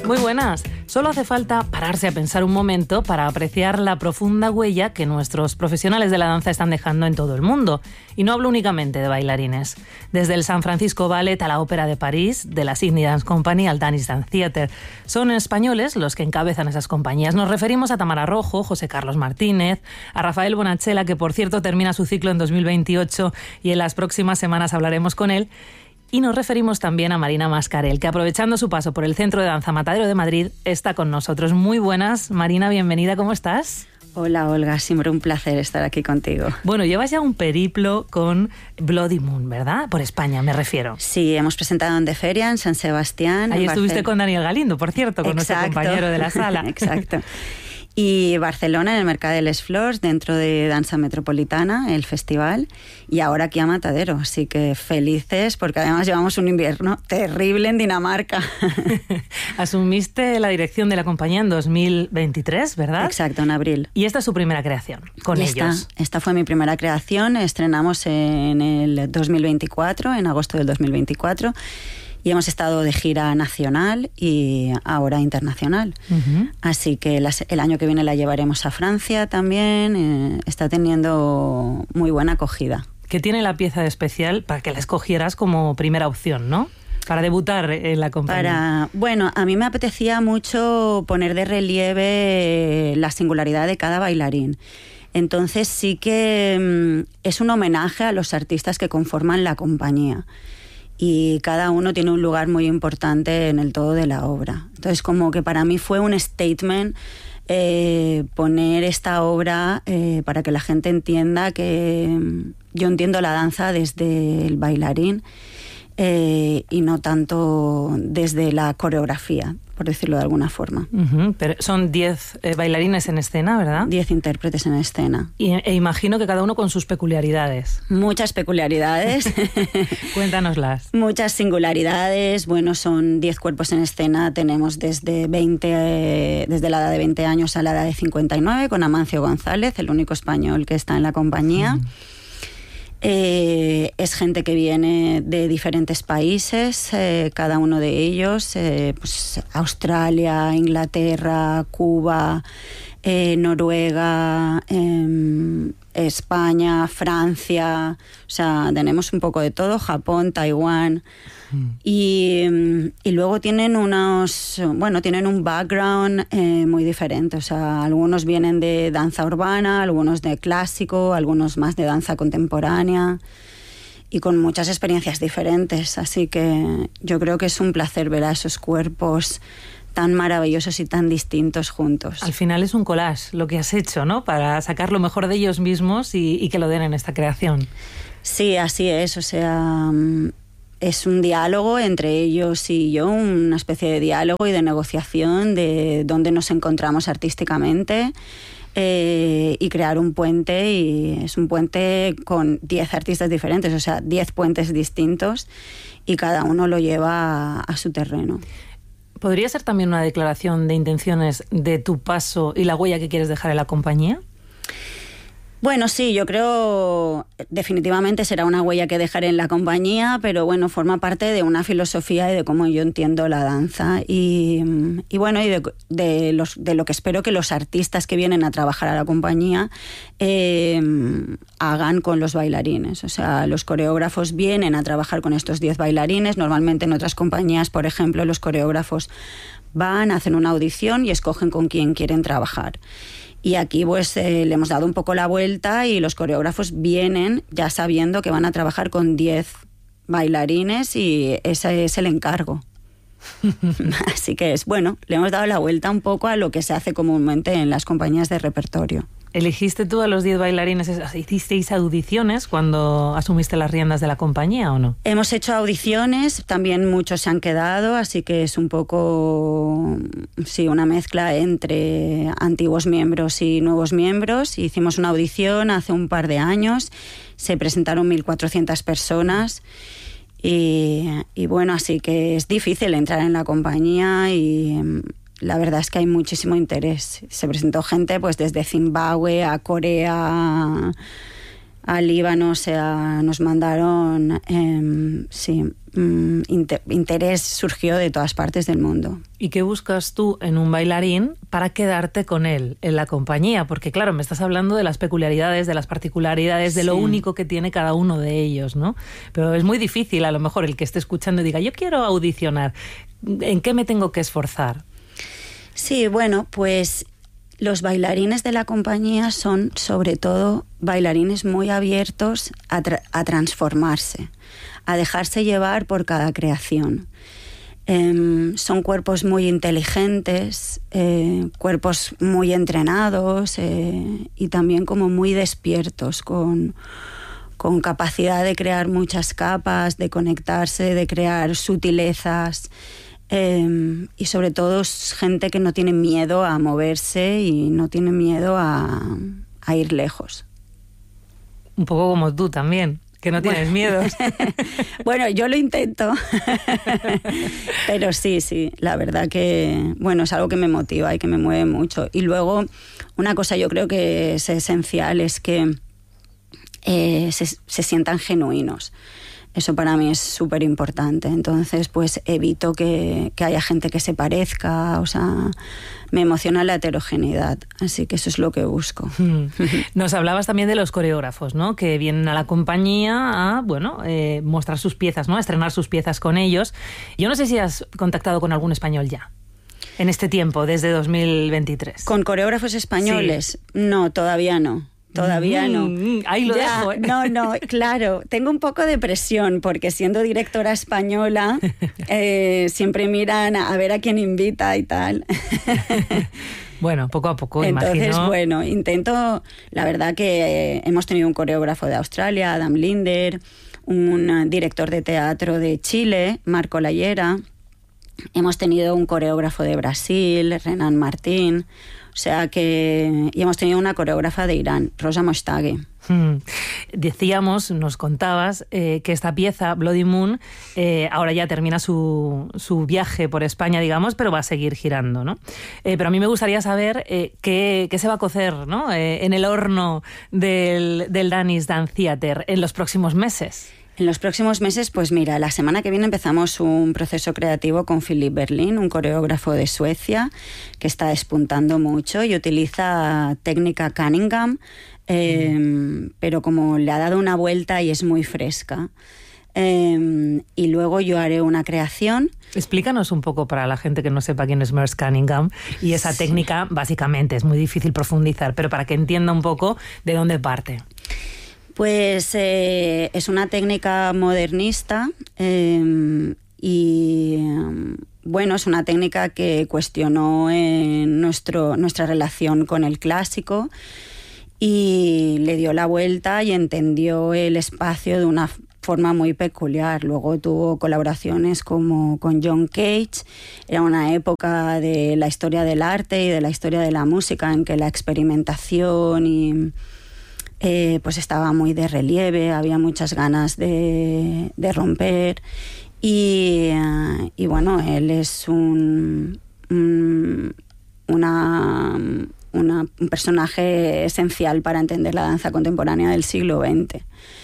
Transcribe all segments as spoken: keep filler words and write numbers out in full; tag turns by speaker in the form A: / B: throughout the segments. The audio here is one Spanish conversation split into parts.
A: Muy buenas. Solo hace falta pararse a pensar un momento para apreciar la profunda huella que nuestros profesionales de la danza están dejando en todo el mundo. Y no hablo únicamente de bailarines. Desde el San Francisco Ballet a la Ópera de París, de la Sydney Dance Company al Danish Dance Theatre. Son españoles los que encabezan esas compañías. Nos referimos a Tamara Rojo, José Carlos Martínez, a Rafael Bonachela, que por cierto termina su ciclo en dos mil veintiocho y en las próximas semanas hablaremos con él. Y nos referimos también a Marina Mascarell, que aprovechando su paso por el Centro de Danza Matadero de Madrid, está con nosotros. Muy buenas, Marina, bienvenida, ¿cómo estás?
B: Hola, Olga, siempre un placer estar aquí contigo.
A: Bueno, llevas ya un periplo con Bloody Moon, ¿verdad? Por España, me refiero.
B: Sí, hemos presentado en De Feria, en San Sebastián.
A: Ahí estuviste Barcel... con Daniel Galindo, por cierto, con
B: Exacto.
A: nuestro compañero de la sala.
B: Exacto. Y Barcelona, en el Mercat de les Flors, dentro de Danza Metropolitana, el festival, y ahora aquí a Matadero. Así que felices, porque además llevamos un invierno terrible en Dinamarca.
A: Asumiste la dirección de la compañía en dos mil veintitrés, ¿verdad?
B: Exacto, en abril.
A: Y esta es su primera creación, con
B: esta,
A: ellos.
B: Esta fue mi primera creación, estrenamos en el dos mil veinticuatro, en agosto del dos mil veinticuatro, y hemos estado de gira nacional y ahora internacional. Uh-huh. Así que las, el año que viene la llevaremos a Francia también. Eh, está teniendo muy buena acogida.
A: ¿Qué tiene la pieza de especial para que la escogieras como primera opción, no? Para debutar en la compañía.
B: Para, bueno, a mí me apetecía mucho poner de relieve la singularidad de cada bailarín. Entonces sí que mm, es un homenaje a los artistas que conforman la compañía. Y cada uno tiene un lugar muy importante en el todo de la obra. Entonces, como que para mí fue un statement eh, poner esta obra eh, para que la gente entienda que yo entiendo la danza desde el bailarín eh, y no tanto desde la coreografía, por decirlo de alguna forma.
A: Uh-huh, pero son diez eh, bailarines en escena, ¿verdad?
B: Diez intérpretes en escena.
A: Y, e imagino que cada uno con sus peculiaridades.
B: Muchas peculiaridades.
A: Cuéntanoslas.
B: Muchas singularidades. Bueno, son diez cuerpos en escena. Tenemos desde veinte, eh, desde la edad de veinte años a la edad de cincuenta y nueve, con Amancio González, el único español que está en la compañía. Uh-huh. Eh, es gente que viene de diferentes países, eh, cada uno de ellos, eh, pues Australia, Inglaterra, Cuba, eh, Noruega, eh, España, Francia, o sea, tenemos un poco de todo, Japón, Taiwán. Mm. Y, y luego tienen unos, bueno, tienen un background eh, muy diferente, o sea, algunos vienen de danza urbana, algunos de clásico, algunos más de danza contemporánea y con muchas experiencias diferentes, así que yo creo que es un placer ver a esos cuerpos tan maravillosos y tan distintos juntos.
A: Al final es un collage lo que has hecho, ¿no? Para sacar lo mejor de ellos mismos y, y que lo den en esta creación.
B: Sí, así es, o sea, es un diálogo entre ellos y yo, una especie de diálogo y de negociación de dónde nos encontramos artísticamente eh, y crear un puente, y es un puente con diez artistas diferentes, o sea, diez puentes distintos y cada uno lo lleva a, a su terreno.
A: ¿Podría ser también una declaración de intenciones de tu paso y la huella que quieres dejar en la compañía?
B: Bueno, sí, yo creo definitivamente será una huella que dejaré en la compañía, pero bueno, forma parte de una filosofía y de cómo yo entiendo la danza y, y bueno, y de, de, los, de lo que espero que los artistas que vienen a trabajar a la compañía eh, hagan con los bailarines. O sea, los coreógrafos vienen a trabajar con estos diez bailarines. Normalmente en otras compañías, por ejemplo, los coreógrafos van, hacen una audición y escogen con quién quieren trabajar. Y aquí pues eh, le hemos dado un poco la vuelta y los coreógrafos vienen ya sabiendo que van a trabajar con diez bailarines y ese es el encargo. Así que es bueno, le hemos dado la vuelta un poco a lo que se hace comúnmente en las compañías de repertorio.
A: ¿Elegiste tú a los diez bailarines? ¿Hicisteis audiciones cuando asumiste las riendas de la compañía o no?
B: Hemos hecho audiciones, también muchos se han quedado, así que es un poco, sí, una mezcla entre antiguos miembros y nuevos miembros. Hicimos una audición hace un par de años, se presentaron mil cuatrocientas personas y, y bueno, así que es difícil entrar en la compañía y la verdad es que hay muchísimo interés. Se presentó gente pues desde Zimbabue a Corea, a Líbano, o sea, nos mandaron, eh, sí, mm, inter- interés surgió de todas partes del mundo.
A: ¿Y qué buscas tú en un bailarín para quedarte con él en la compañía? Porque claro, me estás hablando de las peculiaridades, de las particularidades, de
B: Sí.
A: lo único que tiene cada uno de ellos, ¿no? Pero es muy difícil, a lo mejor, el que esté escuchando y diga, yo quiero audicionar, ¿en qué me tengo que esforzar?
B: Sí, bueno, pues los bailarines de la compañía son sobre todo bailarines muy abiertos a, tra- a transformarse, a dejarse llevar por cada creación. Eh, son cuerpos muy inteligentes, eh, cuerpos muy entrenados eh, y también como muy despiertos, con, con capacidad de crear muchas capas, de conectarse, de crear sutilezas. Eh, y sobre todo es gente que no tiene miedo a moverse y no tiene miedo a, a ir lejos.
A: Un poco como tú también, que no tienes
B: bueno.
A: miedos.
B: Bueno, yo lo intento. Pero sí, sí, la verdad que, bueno, es algo que me motiva y que me mueve mucho. Y luego, una cosa yo creo que es esencial es que eh, se, se sientan genuinos. Eso para mí es súper importante. Entonces, pues evito que, que haya gente que se parezca. O sea, me emociona la heterogeneidad. Así que eso es lo que busco.
A: Nos hablabas también de los coreógrafos, ¿no? Que vienen a la compañía a, bueno, eh, mostrar sus piezas, ¿no? A estrenar sus piezas con ellos. Yo no sé si has contactado con algún español ya, en este tiempo, desde dos mil veintitrés.
B: ¿Con coreógrafos españoles? Sí. No, todavía no. Todavía no.
A: Mm, ahí lo
B: ya,
A: dejo. ¿eh?
B: No, no, claro. Tengo un poco de presión porque siendo directora española eh, siempre miran a, a ver a quién invita y tal.
A: Bueno, poco a poco,
B: Entonces,
A: imagino.
B: bueno, intento... La verdad que eh, hemos tenido un coreógrafo de Australia, Adam Linder, un director de teatro de Chile, Marco Layera. Hemos tenido un coreógrafo de Brasil, Renan Martín... O sea que... Y hemos tenido una coreógrafa de Irán, Rosa Moshtaghi.
A: Hmm. Decíamos, nos contabas, eh, que esta pieza, Bloody Moon, eh, ahora ya termina su, su viaje por España, digamos, pero va a seguir girando, ¿no? Eh, pero a mí me gustaría saber eh, qué, qué se va a cocer, ¿no? Eh, en el horno del, del Danish Dance Theatre en los próximos meses.
B: En los próximos meses, pues mira, la semana que viene empezamos un proceso creativo con Philip Berlin, un coreógrafo de Suecia que está despuntando mucho y utiliza técnica Cunningham, eh, mm. pero como le ha dado una vuelta y es muy fresca. Eh, y luego yo haré una creación.
A: Explícanos un poco para la gente que no sepa quién es Merce Cunningham y esa sí. técnica, básicamente, es muy difícil profundizar, pero para que entienda un poco de dónde parte.
B: Pues eh, es una técnica modernista eh, y bueno, es una técnica que cuestionó eh, nuestro, nuestra relación con el clásico y le dio la vuelta y entendió el espacio de una forma muy peculiar. Luego tuvo colaboraciones como con John Cage. Era una época de la historia del arte y de la historia de la música en que la experimentación y Eh, pues estaba muy de relieve, había muchas ganas de, de romper y, uh, y bueno, él es un, un, una, una, un personaje esencial para entender la danza contemporánea del siglo veinte.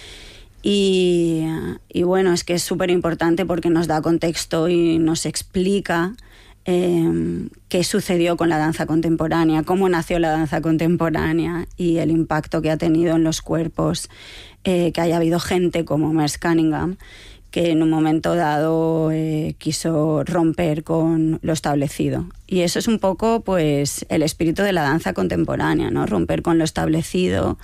B: Y, y bueno, es que es súper importante porque nos da contexto y nos explica Eh, qué sucedió con la danza contemporánea, cómo nació la danza contemporánea y el impacto que ha tenido en los cuerpos, eh, que haya habido gente como Merce Cunningham que en un momento dado eh, quiso romper con lo establecido. Y eso es un poco pues el espíritu de la danza contemporánea, ¿no? Romper con lo establecido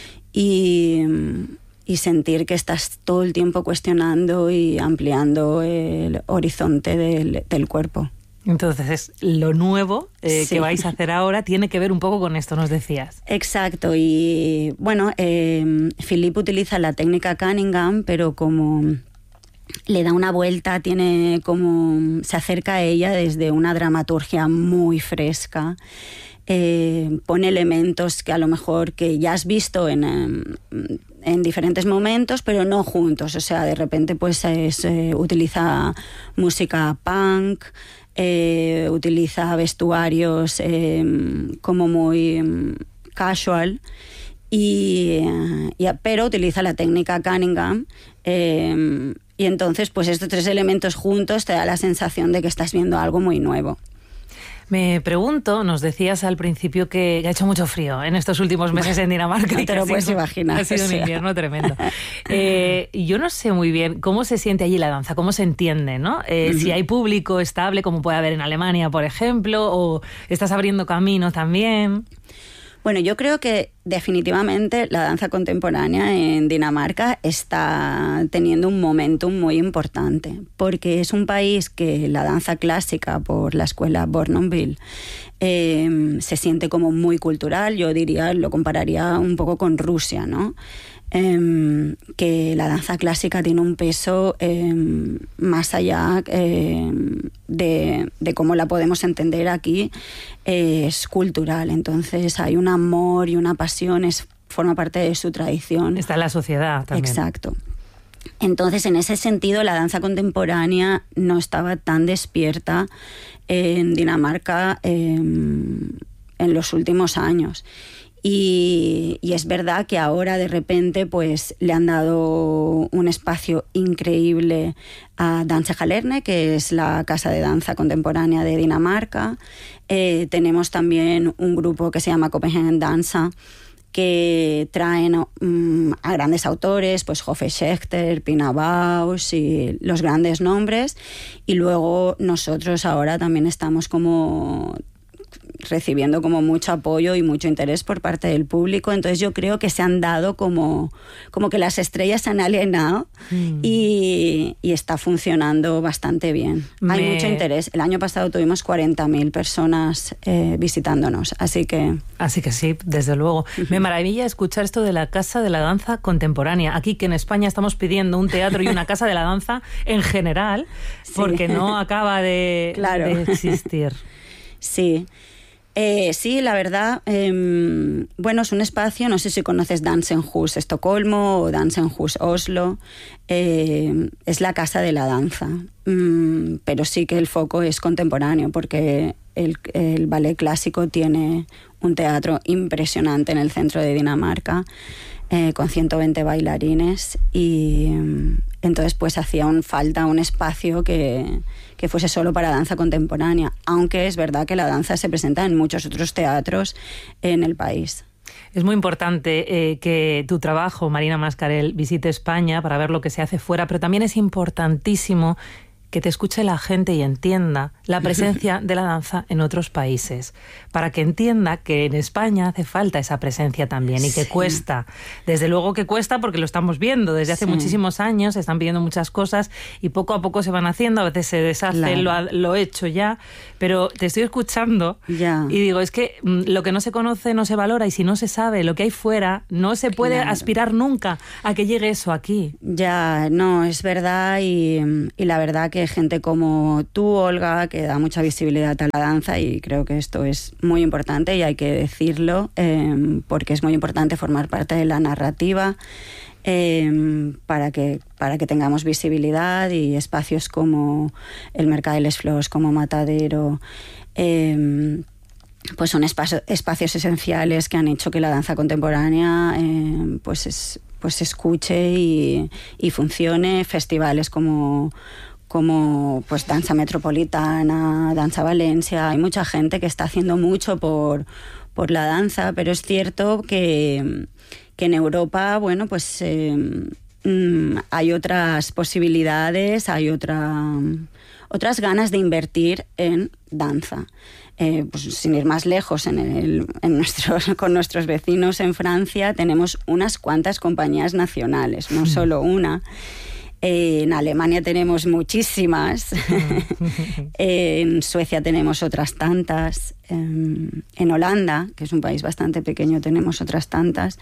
B: y, y sentir que estás todo el tiempo cuestionando y ampliando el horizonte del, del cuerpo.
A: Entonces, lo nuevo eh,
B: sí.
A: que vais a hacer ahora tiene que ver un poco con esto, nos decías.
B: Exacto, y bueno, eh, Philip utiliza la técnica Cunningham, pero como le da una vuelta, tiene como se acerca a ella desde una dramaturgia muy fresca. Eh, pone elementos que a lo mejor que ya has visto en, en diferentes momentos, pero no juntos. O sea, de repente pues es, eh, utiliza música punk, Eh, utiliza vestuarios eh, como muy um, casual y, y, pero utiliza la técnica Cunningham eh, Y entonces, pues estos tres elementos juntos te da la sensación de que estás viendo algo muy nuevo.
A: Me pregunto, nos decías al principio que ha hecho mucho frío en estos últimos meses en Dinamarca.
B: No te lo puedes imaginar.
A: Ha sido un invierno tremendo. Eh, yo no sé muy bien cómo se siente allí la danza, cómo se entiende, ¿no? Eh, uh-huh. Si hay público estable, como puede haber en Alemania, por ejemplo, o estás abriendo camino también.
B: Bueno, yo creo que definitivamente la danza contemporánea en Dinamarca está teniendo un momentum muy importante, porque es un país que la danza clásica por la escuela Bournonville eh, se siente como muy cultural. Yo diría, lo compararía un poco con Rusia, ¿no? Eh, que la danza clásica tiene un peso eh, más allá eh, de, de cómo la podemos entender aquí, eh, es cultural. Entonces hay un amor y una pasión, es, forma parte de su tradición.
A: Está en la sociedad también.
B: Exacto. Entonces, en ese sentido, la danza contemporánea no estaba tan despierta en Dinamarca eh, en los últimos años. Y, y es verdad que ahora de repente pues le han dado un espacio increíble a Dansehalerne, que es la casa de danza contemporánea de Dinamarca. Eh, tenemos también un grupo que se llama Copenhagen Danza, que traen um, a grandes autores, pues Hoffe Schechter, Pina Bausch y los grandes nombres. Y luego nosotros ahora también estamos como recibiendo como mucho apoyo y mucho interés por parte del público. Entonces yo creo que se han dado como, como que las estrellas se han alienado mm. y, y está funcionando bastante bien. Me... Hay mucho interés. El año pasado tuvimos cuarenta mil personas eh, visitándonos, así que...
A: Así que sí, desde luego. Uh-huh. Me maravilla escuchar esto de la Casa de la Danza Contemporánea. Aquí que en España estamos pidiendo un teatro y una Casa de la Danza en general, sí. porque no acaba de,
B: claro.
A: de existir.
B: Sí. Eh, sí, la verdad, eh, bueno, es un espacio, no sé si conoces Dansenhus Estocolmo o Dansenhus Oslo, eh, es la casa de la danza, mm, pero sí que el foco es contemporáneo, porque el, el ballet clásico tiene un teatro impresionante en el centro de Dinamarca, eh, con ciento veinte bailarines, y eh, entonces pues hacía un, falta un espacio que... que fuese solo para danza contemporánea, aunque es verdad que la danza se presenta en muchos otros teatros en el país.
A: Es muy importante eh, que tu trabajo, Marina Mascarell, visite España para ver lo que se hace fuera, pero también es importantísimo que te escuche la gente y entienda la presencia de la danza en otros países, para que entienda que en España hace falta esa presencia también y que sí. cuesta. Desde luego que cuesta porque lo estamos viendo desde hace sí. muchísimos años, se están pidiendo muchas cosas y poco a poco se van haciendo, a veces se deshace claro. lo, lo hecho ya, pero te estoy escuchando ya. y digo, es que lo que no se conoce no se valora y si no se sabe lo que hay fuera, no se puede claro. aspirar nunca a que llegue eso aquí.
B: Ya, no, es verdad y, y la verdad que gente como tú, Olga, que da mucha visibilidad a la danza y creo que esto es muy importante y hay que decirlo eh, porque es muy importante formar parte de la narrativa eh, para que, para que tengamos visibilidad y espacios como el Mercat de les Flors, como Matadero, eh, pues son espacios, espacios esenciales que han hecho que la danza contemporánea eh, pues, es, pues se escuche y, y funcione. Festivales como como pues Danza Metropolitana, Danza Valencia, hay mucha gente que está haciendo mucho por, por la danza, pero es cierto que, que en Europa, bueno, pues eh, mm, hay otras posibilidades, hay otra, otras ganas de invertir en danza. Eh, pues sin ir más lejos, en el, en nuestros, con nuestros vecinos en Francia tenemos unas cuantas compañías nacionales, no solo una. En Alemania tenemos muchísimas, en Suecia tenemos otras tantas, en Holanda, que es un país bastante pequeño, tenemos otras tantas.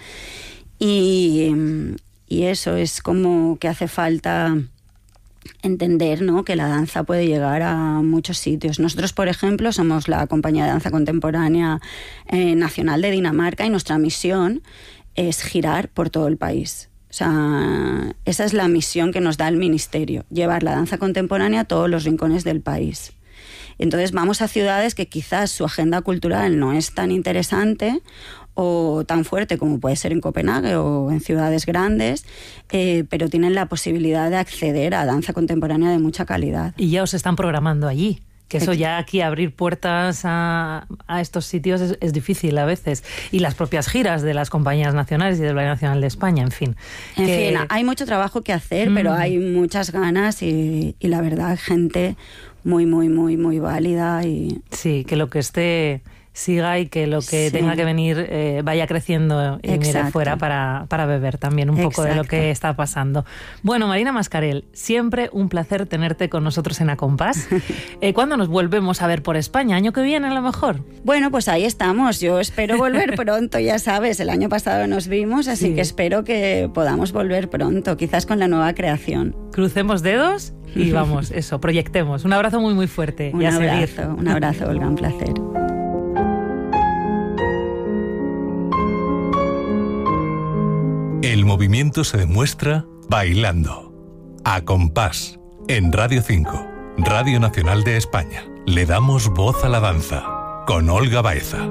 B: Y, y eso es como que hace falta entender, ¿no?, que la danza puede llegar a muchos sitios. Nosotros, por ejemplo, somos la compañía de danza contemporánea eh, nacional de Dinamarca y nuestra misión es girar por todo el país. O sea, esa es la misión que nos da el Ministerio, llevar la danza contemporánea a todos los rincones del país. Entonces vamos a ciudades que quizás su agenda cultural no es tan interesante o tan fuerte como puede ser en Copenhague o en ciudades grandes, eh, pero tienen la posibilidad de acceder a danza contemporánea de mucha calidad.
A: Y ya os están programando allí. Que eso ya aquí, abrir puertas a, a estos sitios es, es difícil a veces. Y las propias giras de las compañías nacionales y del Ballet Nacional de España, en fin.
B: En
A: que...
B: fin, hay mucho trabajo que hacer, mm. pero hay muchas ganas y, y la verdad, gente muy, muy, muy, muy válida. Y...
A: Sí, que lo que esté siga y que lo que sí. tenga que venir eh, vaya creciendo y Exacto. mire fuera para, para beber también un poco Exacto. de lo que está pasando. Bueno, Marina Mascarell, siempre un placer tenerte con nosotros en A Compás. Eh, ¿Cuándo nos volvemos a ver por España? ¿Año que viene a lo mejor?
B: Bueno, pues ahí estamos. Yo espero volver pronto, ya sabes. El año pasado nos vimos, así sí. que espero que podamos volver pronto, quizás con la nueva creación.
A: Crucemos dedos y vamos, eso, proyectemos. Un abrazo muy, muy fuerte.
B: Un
A: y a
B: abrazo,
A: seguir.
B: un abrazo, Olga, un placer.
C: El movimiento se demuestra bailando. A Compás, en Radio cinco, Radio Nacional de España. Le damos voz a la danza, con Olga Baeza.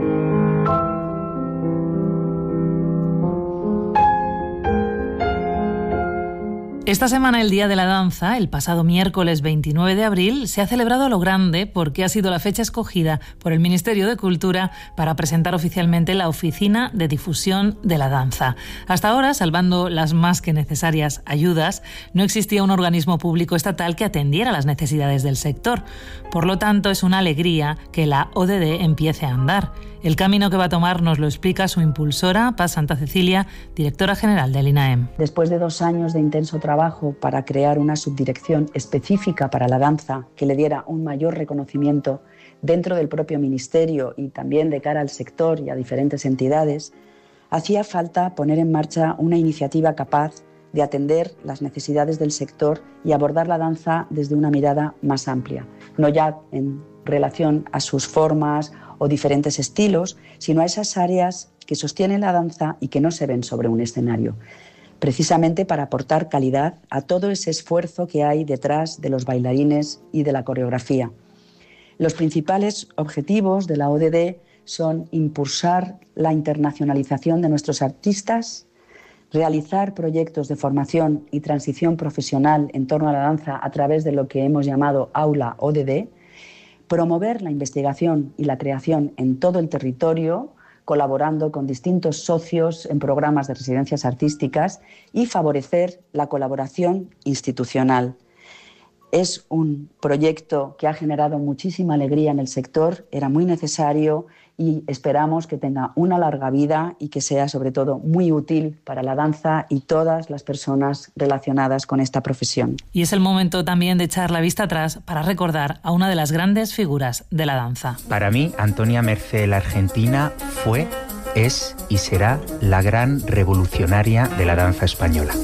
A: Esta semana, el Día de la Danza, el pasado miércoles veintinueve de abril, se ha celebrado a lo grande porque ha sido la fecha escogida por el Ministerio de Cultura para presentar oficialmente la Oficina de Difusión de la Danza. Hasta ahora, salvando las más que necesarias ayudas, no existía un organismo público estatal que atendiera las necesidades del sector. Por lo tanto, es una alegría que la O D D empiece a andar. El camino que va a tomar nos lo explica su impulsora, Paz Santa Cecilia, directora general del INAEM.
D: Después de dos años de intenso trabajo para crear una subdirección específica para la danza que le diera un mayor reconocimiento dentro del propio ministerio y también de cara al sector y a diferentes entidades, hacía falta poner en marcha una iniciativa capaz de atender las necesidades del sector y abordar la danza desde una mirada más amplia, no ya en relación a sus formas o diferentes estilos, sino a esas áreas que sostienen la danza y que no se ven sobre un escenario, precisamente para aportar calidad a todo ese esfuerzo que hay detrás de los bailarines y de la coreografía. Los principales objetivos de la O D D son impulsar la internacionalización de nuestros artistas, realizar proyectos de formación y transición profesional en torno a la danza a través de lo que hemos llamado Aula O D D, promover la investigación y la creación en todo el territorio, colaborando con distintos socios en programas de residencias artísticas y favorecer la colaboración institucional. Es un proyecto que ha generado muchísima alegría en el sector, era muy necesario y esperamos que tenga una larga vida y que sea sobre todo muy útil para la danza y todas las personas relacionadas con esta profesión.
A: Y es el momento también de echar la vista atrás para recordar a una de las grandes figuras de la danza.
E: Para mí, Antonia Mercé, la argentina, fue, es y será la gran revolucionaria de la danza española.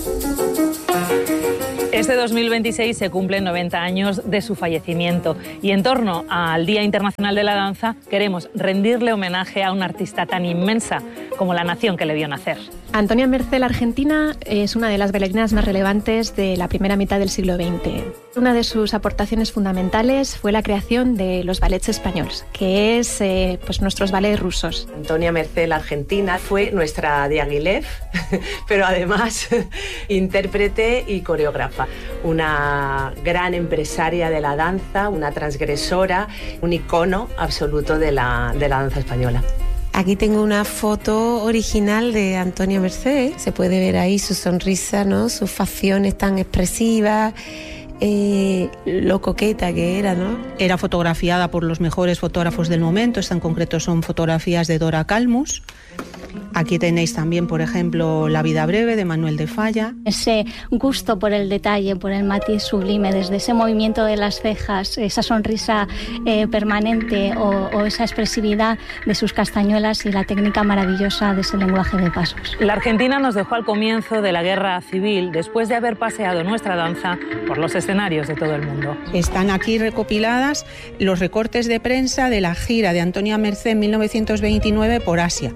A: Este dos mil veintiséis se cumplen noventa años de su fallecimiento y en torno al Día Internacional de la Danza queremos rendirle homenaje a una artista tan inmensa como la nación que le vio nacer.
F: Antonia Mercé, la argentina, es una de las bailarinas más relevantes de la primera mitad del siglo veinte. Una de sus aportaciones fundamentales fue la creación de los ballets españoles, que es eh, pues nuestros ballets rusos.
G: Antonia Mercé, la argentina, fue nuestra Diaghilev, pero además intérprete y coreógrafa. Una gran empresaria de la danza, una transgresora, un icono absoluto de la, de la danza española.
H: Aquí tengo una foto original de Antonia Mercé. Se puede ver ahí su sonrisa, ¿no? Sus facciones tan expresivas, eh, lo coqueta que era, ¿no?
I: Era fotografiada por los mejores fotógrafos del momento. Esta en concreto son fotografías de Dora Calmus. Aquí tenéis también, por ejemplo, La vida breve de Manuel de Falla.
J: Ese gusto por el detalle, por el matiz sublime, desde ese movimiento de las cejas, esa sonrisa eh, permanente o, o esa expresividad de sus castañuelas y la técnica maravillosa de ese lenguaje de pasos.
A: La Argentina nos dejó al comienzo de la guerra civil después de haber paseado nuestra danza por los escenarios de todo el mundo.
I: Están aquí recopiladas los recortes de prensa de la gira de Antonia Mercé en mil novecientos veintinueve por Asia.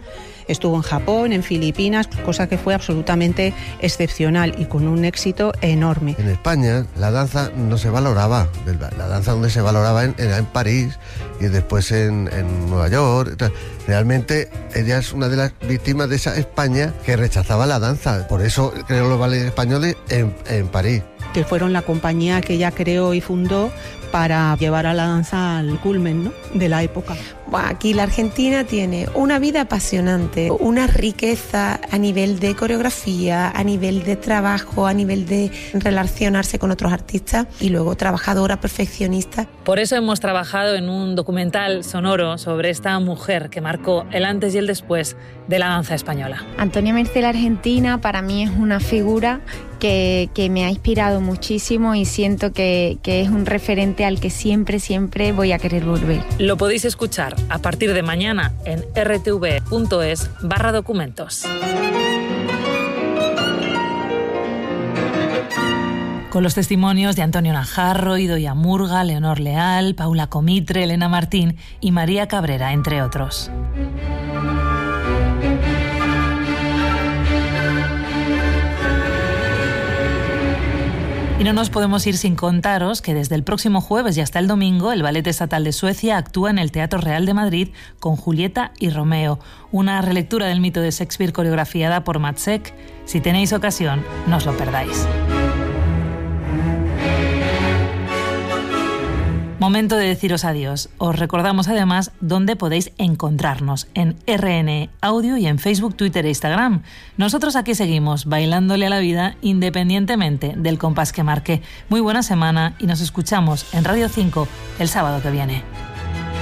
I: Estuvo en Japón, en Filipinas, cosa que fue absolutamente excepcional y con un éxito enorme.
K: En España la danza no se valoraba, la danza donde se valoraba en, era en París y después en, en Nueva York. Realmente ella es una de las víctimas de esa España que rechazaba la danza, por eso creó los ballets españoles en, en París.
I: Que fueron la compañía que ella creó y fundó para llevar a la danza al culmen, ¿no?, de la época.
H: Bueno, aquí la Argentina tiene una vida apasionante, una riqueza a nivel de coreografía, a nivel de trabajo, a nivel de relacionarse con otros artistas y luego trabajadora, perfeccionista.
A: Por eso hemos trabajado en un documental sonoro sobre esta mujer que marcó el antes y el después de la danza española.
L: Antonia Mercé la Argentina para mí es una figura que, que me ha inspirado muchísimo y siento que, que es un referente al que siempre, siempre voy a querer volver.
A: Lo podéis escuchar a partir de mañana en r t v punto es barra documentos. Con los testimonios de Antonio Najarro, Idoia Murga, Leonor Leal, Paula Comitre, Elena Martín y María Cabrera, entre otros. Y no nos podemos ir sin contaros que desde el próximo jueves y hasta el domingo el Ballet Estatal de Suecia actúa en el Teatro Real de Madrid con Julieta y Romeo, una relectura del mito de Shakespeare coreografiada por Matsek. Si tenéis ocasión, no os lo perdáis. Momento de deciros adiós. Os recordamos además dónde podéis encontrarnos, en R N E Audio y en Facebook, Twitter e Instagram. Nosotros aquí seguimos bailándole a la vida independientemente del compás que marque. Muy buena semana y nos escuchamos en Radio cinco el sábado que viene.